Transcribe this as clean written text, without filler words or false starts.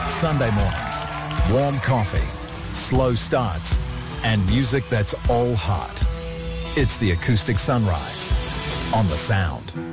Sunday mornings, warm coffee, slow starts, and music that's all heart. It's the Acoustic Sunrise on The Sound.